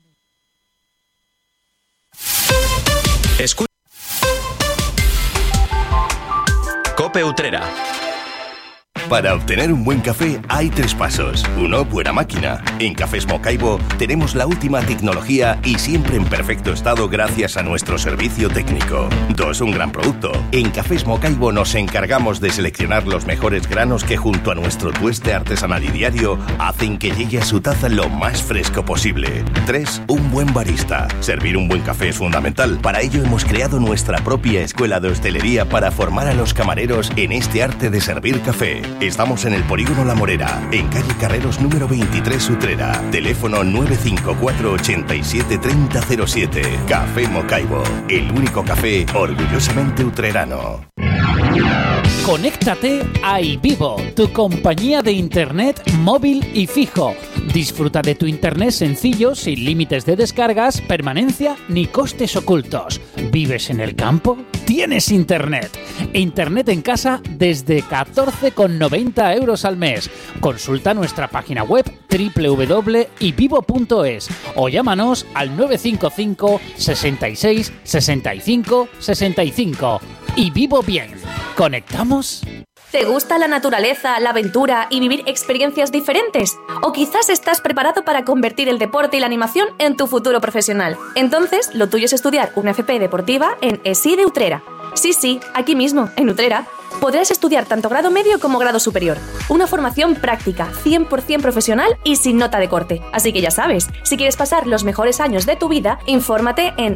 COPE Utrera. Para obtener un buen café hay 3 pasos. 1, buena máquina. En Cafés Mocaibo tenemos la última tecnología y siempre en perfecto estado gracias a nuestro servicio técnico. 2, un gran producto. En Cafés Mocaibo nos encargamos de seleccionar los mejores granos que junto a nuestro tueste artesanal y diario hacen que llegue a su taza lo más fresco posible. 3, un buen barista. Servir un buen café es fundamental. Para ello hemos creado nuestra propia escuela de hostelería para formar a los camareros en este arte de servir café. Estamos en el Polígono La Morera, en calle Carreros número 23 Utrera. Teléfono 954 87 3007. Café Mocaibo, el único café orgullosamente utrerano. Conéctate a iVivo, tu compañía de internet móvil y fijo. Disfruta de tu internet sencillo, sin límites de descargas, permanencia ni costes ocultos. ¿Vives en el campo? ¡Tienes internet! Internet en casa desde 14,90 euros al mes. Consulta nuestra página web www.ivivo.es o llámanos al 955 66 65 65. Y vivo bien. ¿Conectamos? ¿Te gusta la naturaleza, la aventura y vivir experiencias diferentes? ¿O quizás estás preparado para convertir el deporte y la animación en tu futuro profesional? Entonces, lo tuyo es estudiar una FP deportiva en ESI de Utrera. Sí, aquí mismo, en Utrera. Podrás estudiar tanto grado medio como grado superior. Una formación práctica, 100% profesional y sin nota de corte. Así que ya sabes, si quieres pasar los mejores años de tu vida, infórmate en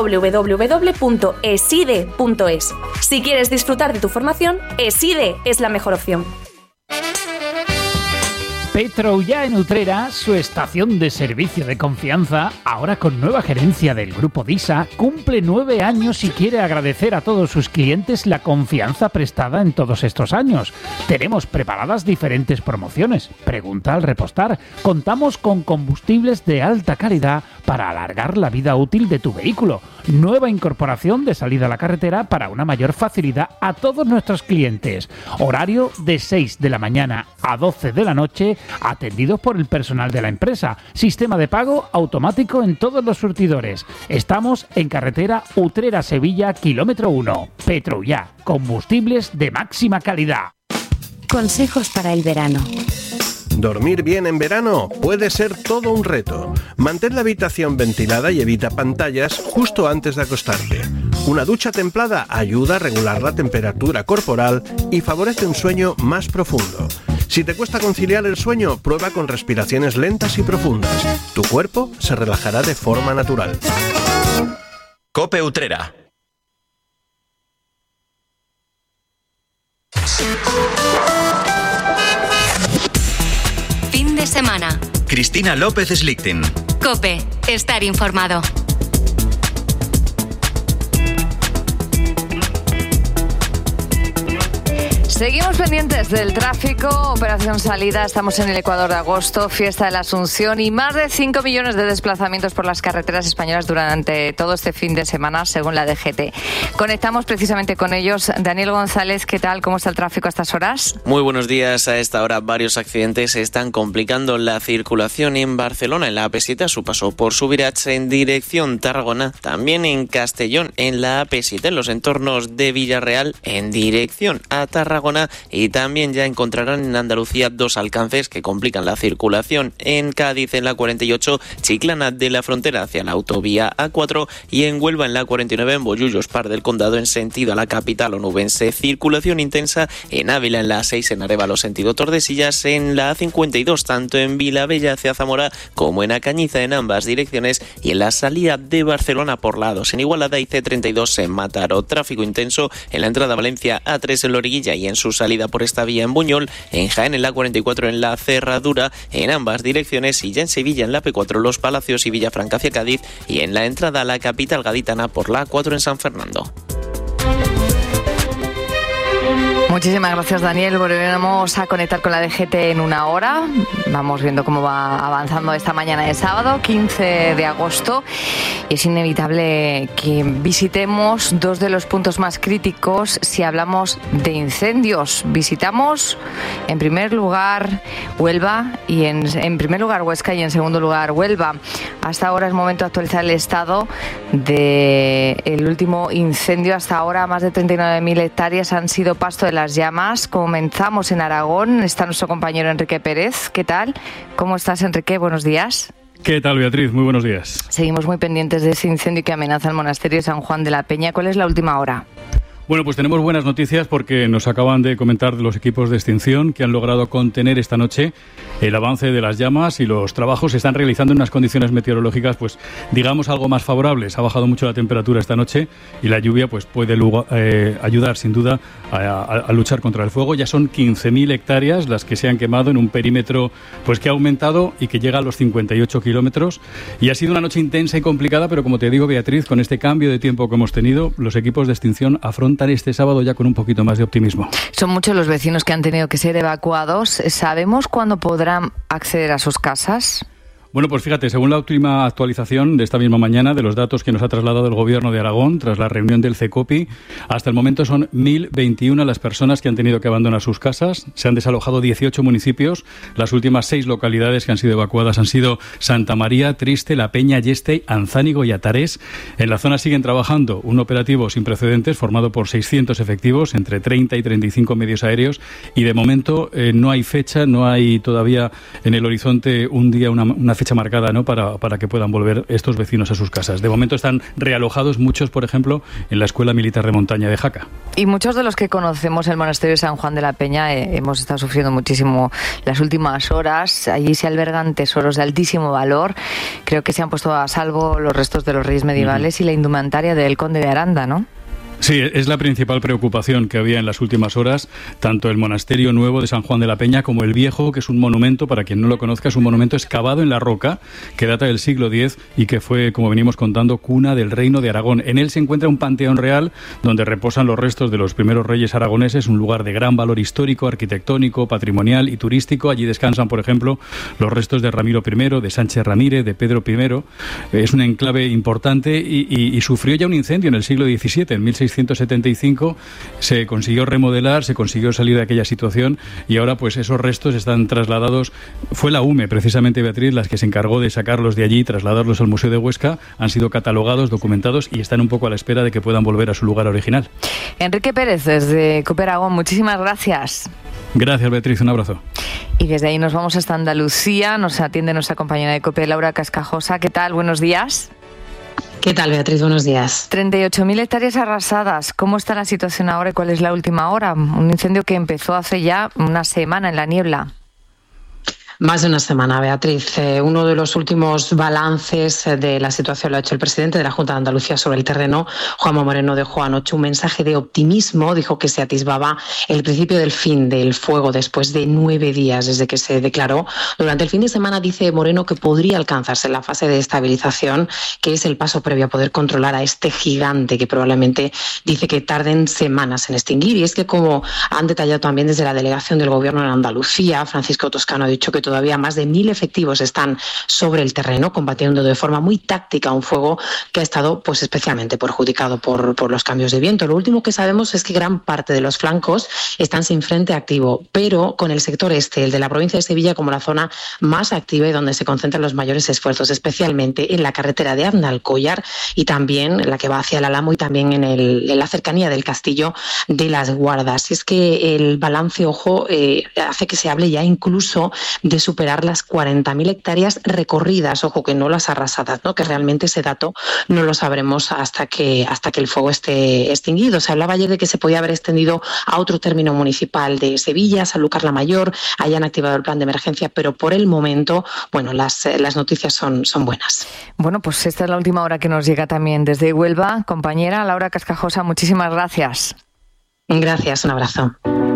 www.eside.es. Si quieres disfrutar de tu formación, ESIDE es la mejor opción. Petroullà en Utrera, su estación de servicio de confianza, ahora con nueva gerencia del Grupo DISA, cumple 9 años y quiere agradecer a todos sus clientes la confianza prestada en todos estos años. Tenemos preparadas diferentes promociones. Pregunta al repostar. Contamos con combustibles de alta calidad para alargar la vida útil de tu vehículo. Nueva incorporación de salida a la carretera para una mayor facilidad a todos nuestros clientes. Horario de 6 de la mañana a 12 de la noche, atendidos por el personal de la empresa. Sistema de pago automático en todos los surtidores. Estamos en carretera Utrera-Sevilla, kilómetro 1. Petroullà, combustibles de máxima calidad. Consejos para el verano. Dormir bien en verano puede ser todo un reto. Mantén la habitación ventilada y evita pantallas justo antes de acostarte. Una ducha templada ayuda a regular la temperatura corporal y favorece un sueño más profundo. Si te cuesta conciliar el sueño, prueba con respiraciones lentas y profundas. Tu cuerpo se relajará de forma natural. COPE Utrera. Fin de semana. Cristina López Slichting. COPE. Estar informado. Seguimos pendientes del tráfico, operación salida, estamos en el Ecuador de agosto, fiesta de la Asunción y más de 5 millones de desplazamientos por las carreteras españolas durante todo este fin de semana, según la DGT. Conectamos precisamente con ellos. Daniel González, ¿qué tal? ¿Cómo está el tráfico a estas horas? Muy buenos días. A esta hora varios accidentes están complicando la circulación en Barcelona, en la AP7, a su paso por Subirats en dirección Tarragona, también en Castellón, en la AP7, en los entornos de Villarreal, en dirección a Tarragona. Tarragona, y también ya encontrarán en Andalucía 2 alcances que complican la circulación. En Cádiz, en la 48, Chiclana de la Frontera hacia la autovía A4, y en Huelva, en la 49, en Bollullos, Par del Condado, en sentido a la capital onubense. Circulación intensa en Ávila, en la A6, en Arévalo, sentido Tordesillas, en la A52, tanto en Vilabella hacia Zamora como en Acañiza, en ambas direcciones, y en la salida de Barcelona por la A2 en Igualada y C32 en Mataró. Tráfico intenso en la entrada a Valencia, A3 en Loriguilla y en su salida por esta vía en Buñol, en Jaén, en la 44, en la Cerradura, en ambas direcciones, y ya en Sevilla, en la P4, Los Palacios y Villafranca hacia Cádiz, y en la entrada a la capital gaditana por la A4 en San Fernando. Muchísimas gracias, Daniel. Volveremos a conectar con la DGT en una hora. Vamos viendo cómo va avanzando esta mañana de sábado, 15 de agosto. Y es inevitable que visitemos 2 de los puntos más críticos si hablamos de incendios. Visitamos, en primer lugar, Huelva, y en primer lugar Huesca, y en segundo lugar Huelva. Hasta ahora es momento de actualizar el estado del último incendio. Hasta ahora más de 39.000 hectáreas han sido pasto de las llamas. Comenzamos en Aragón. Está nuestro compañero Enrique Pérez. ¿Qué tal? ¿Cómo estás, Enrique? Buenos días. ¿Qué tal, Beatriz? Muy buenos días. Seguimos muy pendientes de ese incendio que amenaza el monasterio de San Juan de la Peña. ¿Cuál es la última hora? Bueno, pues tenemos buenas noticias porque nos acaban de comentar los equipos de extinción que han logrado contener esta noche el avance de las llamas, y los trabajos se están realizando en unas condiciones meteorológicas, pues digamos, algo más favorables. Ha bajado mucho la temperatura esta noche y la lluvia pues puede ayudar sin duda a luchar contra el fuego. Ya son 15.000 hectáreas las que se han quemado en un perímetro pues que ha aumentado y que llega a los 58 kilómetros. Y ha sido una noche intensa y complicada, pero como te digo, Beatriz, con este cambio de tiempo que hemos tenido, los equipos de extinción afrontan este sábado ya con un poquito más de optimismo. Son muchos los vecinos que han tenido que ser evacuados. ¿Sabemos cuándo podrán acceder a sus casas? Bueno, pues fíjate, según la última actualización de esta misma mañana de los datos que nos ha trasladado el Gobierno de Aragón tras la reunión del CECOPI, hasta el momento son 1.021 las personas que han tenido que abandonar sus casas. Se han desalojado 18 municipios. Las últimas 6 localidades que han sido evacuadas han sido Santa María, Triste, La Peña, Yeste, Anzánigo y Atarés. En la zona siguen trabajando un operativo sin precedentes formado por 600 efectivos, entre 30 y 35 medios aéreos, y de momento no hay fecha, no hay todavía en el horizonte un día, una fecha marcada, ¿no?, para que puedan volver estos vecinos a sus casas. De momento están realojados muchos, por ejemplo, en la Escuela Militar de Montaña de Jaca. Y muchos de los que conocemos el monasterio de San Juan de la Peña hemos estado sufriendo muchísimo las últimas horas. Allí se albergan tesoros de altísimo valor. Creo que se han puesto a salvo los restos de los reyes medievales y la indumentaria del conde de Aranda, ¿no? Sí, es la principal preocupación que había en las últimas horas, tanto el monasterio nuevo de San Juan de la Peña como el viejo, que es un monumento, para quien no lo conozca, es un monumento excavado en la roca que data del siglo X y que fue, como venimos contando, cuna del reino de Aragón. En él se encuentra un panteón real donde reposan los restos de los primeros reyes aragoneses, un lugar de gran valor histórico, arquitectónico, patrimonial y turístico. Allí descansan, por ejemplo, los restos de Ramiro I, de Sánchez Ramírez, de Pedro I. Es un enclave importante y sufrió ya un incendio en el siglo XVII, en 1675, se consiguió remodelar, se consiguió salir de aquella situación, y ahora pues esos restos están trasladados. Fue la UME, precisamente, Beatriz, las que se encargó de sacarlos de allí y trasladarlos al Museo de Huesca. Han sido catalogados, documentados y están un poco a la espera de que puedan volver a su lugar original. Enrique Pérez, desde COPE Aragón, muchísimas gracias. Gracias, Beatriz, un abrazo. Y desde ahí nos vamos hasta Andalucía. Nos atiende nuestra compañera de COPE, Laura Cascajosa. ¿Qué tal? Buenos días. ¿Qué tal, Beatriz? Buenos días. 38.000 hectáreas arrasadas. ¿Cómo está la situación ahora y cuál es la última hora? Un incendio que empezó hace ya una semana en la niebla. Más de una semana, Beatriz. Uno de los últimos balances de la situación lo ha hecho el presidente de la Junta de Andalucía sobre el terreno. Juanma Moreno dejó anoche un mensaje de optimismo. Dijo que se atisbaba el principio del fin del fuego después de 9 días desde que se declaró. Durante el fin de semana, dice Moreno, que podría alcanzarse la fase de estabilización, que es el paso previo a poder controlar a este gigante que probablemente dice que tarden semanas en extinguir. Y es que, como han detallado también desde la delegación del Gobierno en Andalucía, Francisco Toscano ha dicho que todavía más de 1.000 efectivos están sobre el terreno, combatiendo de forma muy táctica un fuego que ha estado pues especialmente perjudicado por los cambios de viento. Lo último que sabemos es que gran parte de los flancos están sin frente activo, pero con el sector este, el de la provincia de Sevilla, como la zona más activa y donde se concentran los mayores esfuerzos, especialmente en la carretera de Aznalcóllar y también la que va hacia el Álamo y también en la cercanía del castillo de las Guardas. Es que el balance, ojo, hace que se hable ya incluso de superar las 40.000 hectáreas recorridas, ojo, que no las arrasadas, ¿no? Que realmente ese dato no lo sabremos hasta que el fuego esté extinguido. Se hablaba ayer de que se podía haber extendido a otro término municipal de Sevilla, Sanlúcar la Mayor, hayan activado el plan de emergencia, pero por el momento, bueno, las noticias son buenas. Bueno, pues esta es la última hora que nos llega también desde Huelva. Compañera Laura Cascajosa, muchísimas gracias. Gracias, un abrazo.